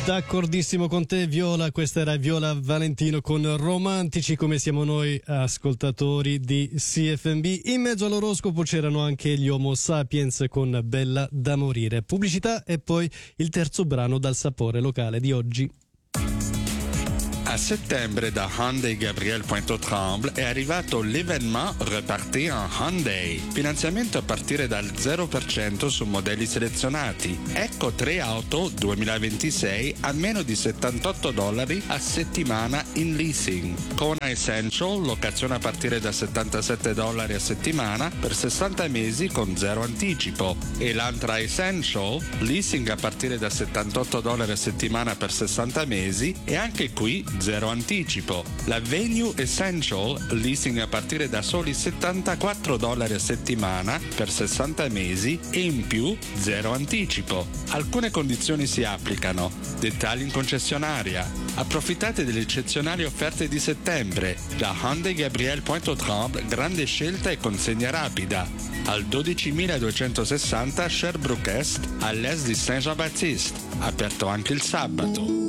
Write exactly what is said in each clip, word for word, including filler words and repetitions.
D'accordissimo con te, Viola. Questa era Viola Valentino con Romantici, come siamo noi ascoltatori di C F M B. In mezzo all'oroscopo c'erano anche gli Homo Sapiens con Bella da morire. Pubblicità e poi il terzo brano dal sapore locale di oggi. A settembre da Hyundai Gabriel Pointe-aux-Trembles è arrivato l'événement Reparti en Hyundai. Finanziamento a partire dal zero per cento su modelli selezionati. Ecco tre auto duemilaventisei a meno di settantotto dollari a settimana in leasing. Kona Essential, locazione a partire da settantasette dollari a settimana per sessanta mesi con zero anticipo. E l'Antra Essential, leasing a partire da settantotto dollari a settimana per sessanta mesi e anche qui zero anticipo. La Venue Essential, leasing a partire da soli settantaquattro dollari a settimana per sessanta mesi e in più zero anticipo. Alcune condizioni si applicano. Dettagli in concessionaria. Approfittate delle eccezionali offerte di settembre. Da Hyundai Gabriel Pointe-aux-Trembles, grande scelta e consegna rapida. Al dodicimiladuecentosessanta Sherbrooke Est, all'est di Saint-Jean-Baptiste. Aperto anche il sabato.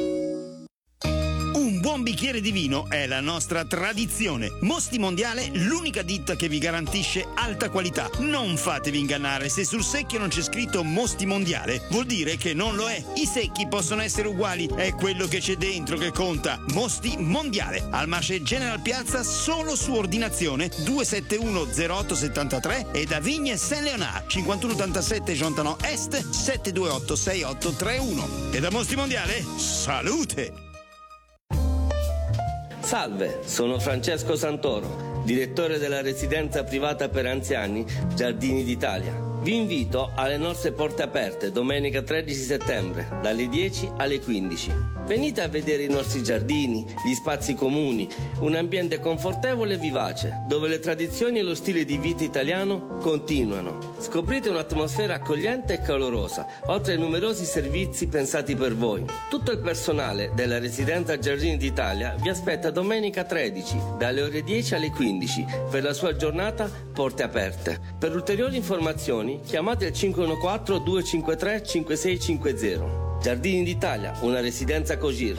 Un buon bicchiere di vino è la nostra tradizione. Mosti Mondiale, l'unica ditta che vi garantisce alta qualità. Non fatevi ingannare, se sul secchio non c'è scritto Mosti Mondiale, vuol dire che non lo è. I secchi possono essere uguali, è quello che c'è dentro che conta. Mosti Mondiale, al Marché General Piazza, solo su ordinazione due sette uno zero otto sette tre e da Vigne Saint-Léonard cinquantuno ottantasette Jontanò Est sette due otto sei otto tre uno. E da Mosti Mondiale, salute! Salve, sono Francesco Santoro, direttore della residenza privata per anziani Giardini d'Italia. Vi invito alle nostre porte aperte domenica tredici settembre dalle dieci alle quindici. Venite a vedere i nostri giardini, gli spazi comuni, un ambiente confortevole e vivace dove le tradizioni e lo stile di vita italiano continuano. Scoprite un'atmosfera accogliente e calorosa, oltre ai numerosi servizi pensati per voi. Tutto il personale della residenza Giardini d'Italia vi aspetta domenica tredici dalle ore dieci alle quindici per la sua giornata porte aperte. Per ulteriori informazioni chiamate il cinque uno quattro due cinque tre cinque sei cinque zero. Giardini d'Italia, una residenza Cogir.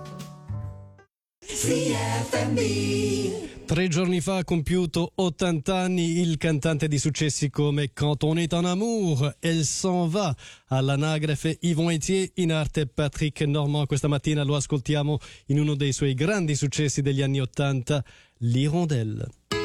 Tre giorni fa ha compiuto ottanta anni il cantante di successi come Quand on est en amour, Elle s'en va, all'anagrafe Yvon Etier, in arte Patrick Normand. Questa mattina lo ascoltiamo in uno dei suoi grandi successi degli anni ottanta, L'Hirondelle.